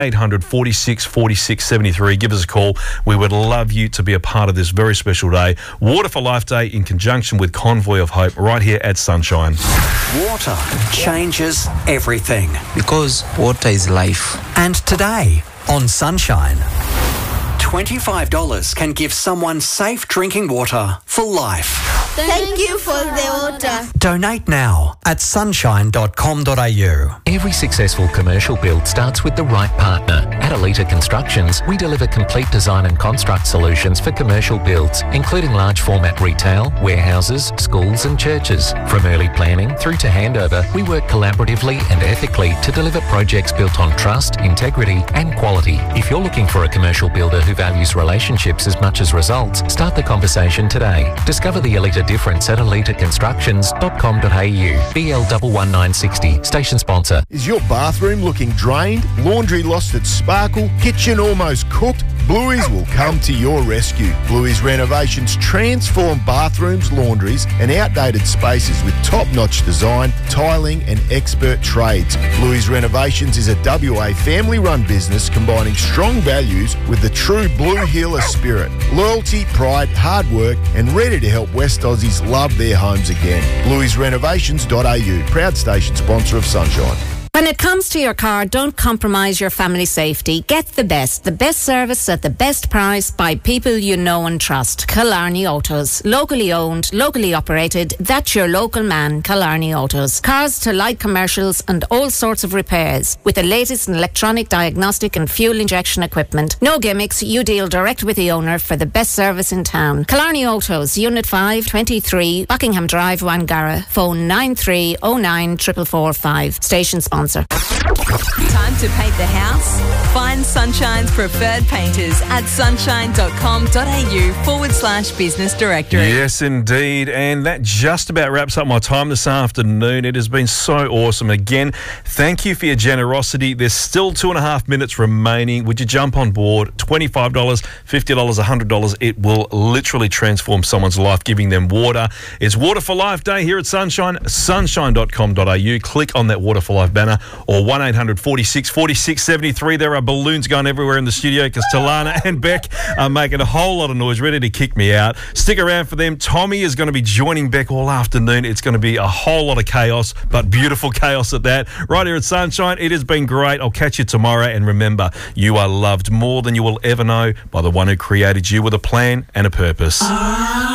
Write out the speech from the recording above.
800 46 46 73. Give us a call. We would love you to be a part of this very special day. Water for Life Day in conjunction with Convoy of Hope right here at Sunshine. Water changes everything. Because water is life. And today on Sunshine, $25 can give someone safe drinking water for life. Thank you for the water. Donate now at sunshine.com.au. Every successful commercial build starts with the right partner. At Alita Constructions, we deliver complete design and construct solutions for commercial builds, including large format retail, warehouses, schools and churches. From early planning through to handover, we work collaboratively and ethically to deliver projects built on trust, integrity and quality. If you're looking for a commercial builder who values relationships as much as results, start the conversation today. Discover the Alita difference at alitaconstructions.com.au. BL11960, station sponsor. Is your bathroom looking drained? Laundry lost its sparkle? Kitchen almost cooked? Bluey's will come to your rescue. Bluey's Renovations transform bathrooms, laundries and outdated spaces with top-notch design, tiling and expert trades. Bluey's Renovations is a WA family-run business combining strong values with the true Blue Healer spirit. Loyalty, pride, hard work and ready to help West Aussies love their homes again. Bluey'sRenovations.au, proud station sponsor of Sunshine. When it comes to your car, don't compromise your family safety. Get the best service at the best price by people you know and trust. Killarney Autos. Locally owned, locally operated. That's your local man, Killarney Autos. Cars to light commercials and all sorts of repairs. With the latest in electronic diagnostic and fuel injection equipment. No gimmicks, you deal direct with the owner for the best service in town. Killarney Autos, Unit 5, 23, Buckingham Drive, Wangara. Phone 9309 445. Station sponsor. Time to paint the house? Find Sunshine's preferred painters at sunshine.com.au/business directory. Yes, indeed. And that just about wraps up my time this afternoon. It has been so awesome. Again, thank you for your generosity. There's still 2.5 minutes remaining. Would you jump on board? $25, $50, $100. It will literally transform someone's life, giving them water. It's Water for Life Day here at Sunshine. Sunshine.com.au. Click on that Water for Life banner or 1800 46 46 73. There are balloons going everywhere in the studio because Talana and Beck are making a whole lot of noise, ready to kick me out. Stick around for them. Tommy is going to be joining Beck all afternoon. It's going to be a whole lot of chaos, but beautiful chaos at that. Right here at Sunshine. It has been great. I'll catch you tomorrow. And remember, you are loved more than you will ever know by the one who created you with a plan and a purpose.